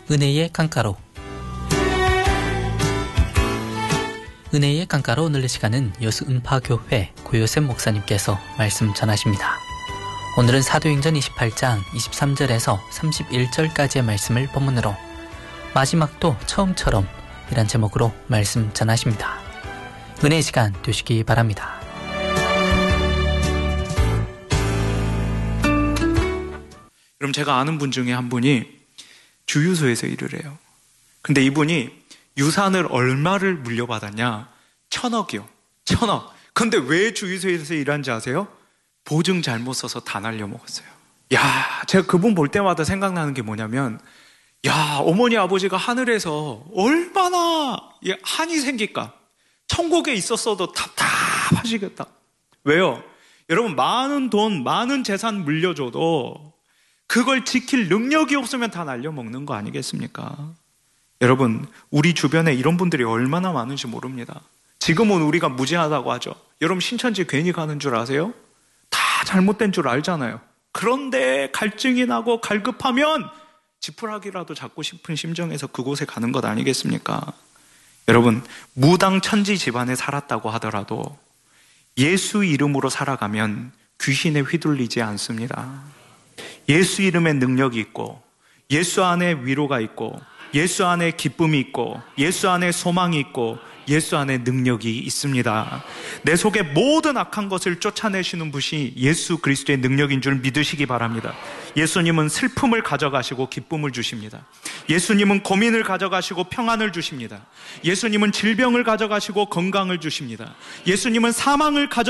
은혜의 강가로. 은혜의 강가로 오늘 시간은 여수은파교회 고요셉 목사님께서 말씀 전하십니다. 오늘은 사도행전 28장 23절에서 31절까지의 말씀을 본문으로, 마지막도 처음처럼 이란 제목으로 말씀 전하십니다. 은혜의 시간 되시기 바랍니다. 그럼 제가 아는 분 중에 한 분이 주유소에서 일을 해요. 근데 이분이 유산을 얼마를 물려받았냐? 1,000억이요. 1,000억. 근데 왜 주유소에서 일하는지 아세요? 보증 잘못 써서 다 날려먹었어요. 야, 제가 그분 볼 때마다 생각나는 게 뭐냐면, 야, 어머니 아버지가 하늘에서 얼마나 한이 생길까? 천국에 있었어도 답답하시겠다. 왜요? 여러분, 많은 돈, 많은 재산 물려줘도 그걸 지킬 능력이 없으면 다 날려먹는 거 아니겠습니까? 여러분, 우리 주변에 이런 분들이 얼마나 많은지 모릅니다. 지금은 우리가 무지하다고 하죠. 여러분, 신천지 괜히 가는 줄 아세요? 다 잘못된 줄 알잖아요. 그런데 갈증이 나고 갈급하면 지푸라기라도 잡고 싶은 심정에서 그곳에 가는 것 아니겠습니까? 여러분, 무당 천지 집안에 살았다고 하더라도 예수 이름으로 살아가면 귀신에 휘둘리지 않습니다. 예수 이름에 능력이 있고, 예수 안에 위로가 있고, 예수 안에 기쁨이 있고, 예수 안에 소망이 있고, 예수 안에 능력이 있습니다. 내 속에 모든 악한 것을 쫓아내시는 분이 예수 그리스도의 능력인 줄 믿으시기 바랍니다. 예수님은 슬픔을 가져가시고 기쁨을 주십니다. 예수님은 고민을 가져가시고 평안을 주십니다. 예수님은 질병을 가져가시고 건강을 주십니다. 예수님은 사망을